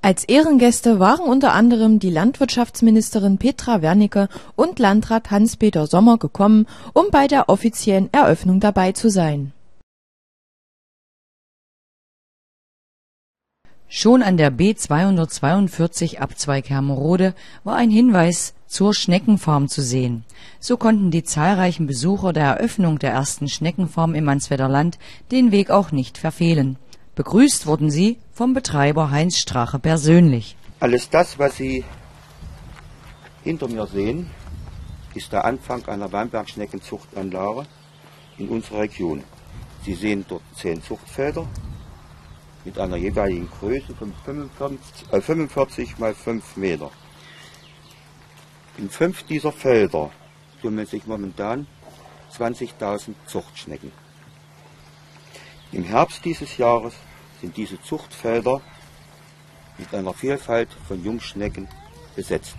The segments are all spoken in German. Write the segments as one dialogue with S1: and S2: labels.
S1: Als Ehrengäste waren unter anderem die Landwirtschaftsministerin Petra Wernicke und Landrat Hans-Peter Sommer gekommen, um bei der offiziellen Eröffnung dabei zu sein.
S2: Schon an der B242 Abzweig Hermerode war ein Hinweis zur Schneckenfarm zu sehen. So konnten die zahlreichen Besucher der Eröffnung der ersten Schneckenfarm im Mansfelder Land den Weg auch nicht verfehlen. Begrüßt wurden sie vom Betreiber Heinz Strache persönlich.
S3: Alles das, was Sie hinter mir sehen, ist der Anfang einer Weinbergschneckenzuchtanlage in unserer Region. Sie sehen dort 10 Zuchtfelder mit einer jeweiligen Größe von 45 mal 5 Meter. In 5 dieser Felder tummeln sich momentan 20.000 Zuchtschnecken. Im Herbst dieses Jahres sind diese Zuchtfelder mit einer Vielfalt von Jungschnecken besetzt.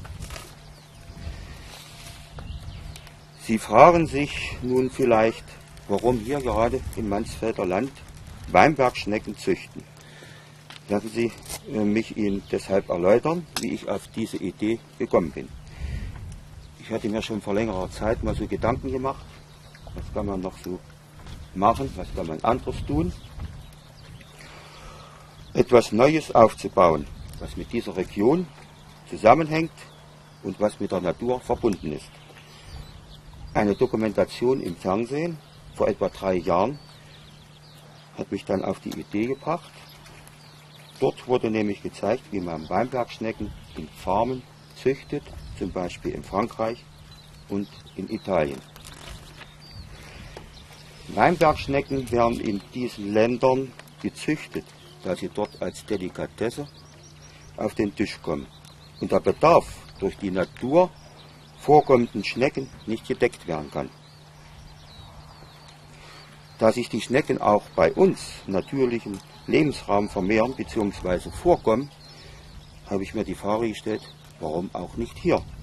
S3: Sie fragen sich nun vielleicht, warum hier gerade im Mansfelder Land Weinbergschnecken züchten. Lassen Sie mich Ihnen deshalb erläutern, wie ich auf diese Idee gekommen bin. Ich hatte mir schon vor längerer Zeit mal so Gedanken gemacht, was kann man noch so machen, was kann man anderes tun, etwas Neues aufzubauen, was mit dieser Region zusammenhängt und was mit der Natur verbunden ist. Eine Dokumentation im Fernsehen vor etwa 3 Jahren hat mich dann auf die Idee gebracht. Dort wurde nämlich gezeigt, wie man Weinbergschnecken in Farmen züchtet, zum Beispiel in Frankreich und in Italien. Weinbergschnecken werden in diesen Ländern gezüchtet, da sie dort als Delikatesse auf den Tisch kommen und der Bedarf durch die Natur vorkommenden Schnecken nicht gedeckt werden kann. Da sich die Schnecken auch bei uns natürlichen Lebensraum vermehren bzw. vorkommen, habe ich mir die Frage gestellt, warum auch nicht hier?